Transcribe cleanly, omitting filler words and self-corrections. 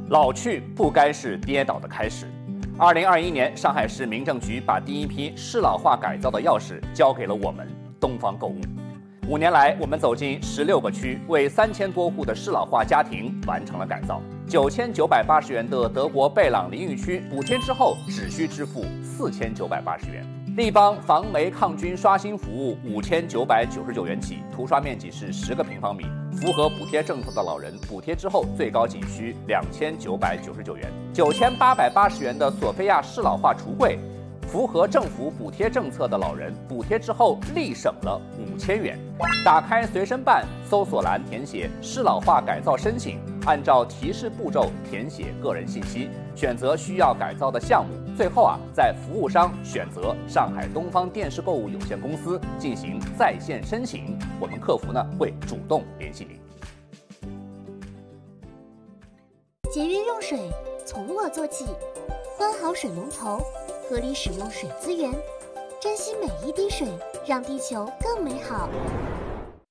老去不该是跌倒的开始。2021年，上海市民政局把第一批适老化改造的钥匙交给了我们东方购物。5年来，我们走进16个区，为3000多户的适老化家庭完成了改造。9980元的德国贝朗淋浴区补贴之后，只需支付4980元。立邦防霉抗菌刷新服务5999元起，涂刷面积是10个平方米。符合补贴政策的老人，补贴之后最高仅需2999元。9880元的索菲亚适老化橱柜，符合政府补贴政策的老人，补贴之后立省了5000元。打开随身办，搜索栏填写适老化改造申请，按照提示步骤填写个人信息，选择需要改造的项目。最后在服务商选择上海东方电视购物有限公司进行在线申请，我们客服会主动联系您。 节约用水，从我做起，关好水龙头，合理使用水资源，珍惜每一滴水，让地球更美好。